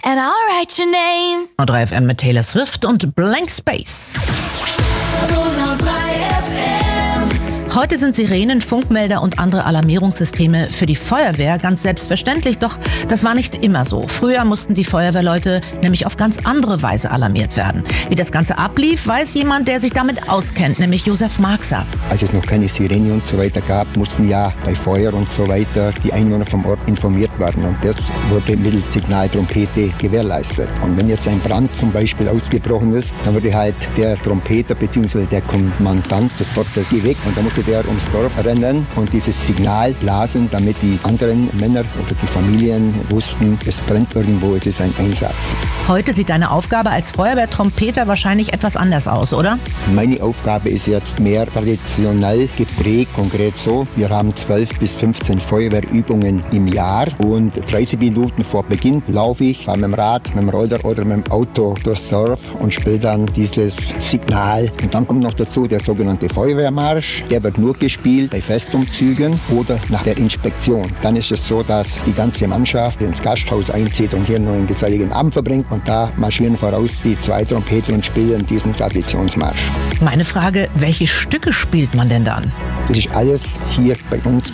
and I'll write your name. 3 FM mit Taylor Swift und Blank Space. Donau 3 FM. Heute sind Sirenen, Funkmelder und andere Alarmierungssysteme für die Feuerwehr ganz selbstverständlich, doch das war nicht immer so. Früher mussten die Feuerwehrleute nämlich auf ganz andere Weise alarmiert werden. Wie das Ganze ablief, weiß jemand, der sich damit auskennt, nämlich Josef Marxer. Als es noch keine Sirene und so weiter gab, mussten ja bei Feuer und so weiter die Einwohner vom Ort informiert werden. Und das wurde mittels Signaltrompete gewährleistet. Und wenn jetzt ein Brand zum Beispiel ausgebrochen ist, dann wurde halt der Trompeter bzw. der Kommandant des Ortes geweckt. Und da musste der ums Dorf rennen und dieses Signal blasen, damit die anderen Männer oder die Familien wussten, es brennt irgendwo, es ist ein Einsatz. Heute sieht deine Aufgabe als Feuerwehrtrompeter wahrscheinlich etwas anders aus, oder? Meine Aufgabe ist jetzt mehr traditionell geprägt, konkret so. Wir haben 12 bis 15 Feuerwehrübungen im Jahr und 30 Minuten vor Beginn laufe ich mit dem Rad, mit dem Roller oder mit dem Auto durchs Dorf und spiele dann dieses Signal. Und dann kommt noch dazu der sogenannte Feuerwehrmarsch. Der wird nur gespielt bei Festumzügen oder nach der Inspektion. Dann ist es so, dass die ganze Mannschaft ins Gasthaus einzieht und hier nur einen geselligen Abend verbringt. Und da marschieren voraus die 2 Trompeter und spielen diesen Traditionsmarsch. Meine Frage, welche Stücke spielt man denn dann? Das ist alles hier bei uns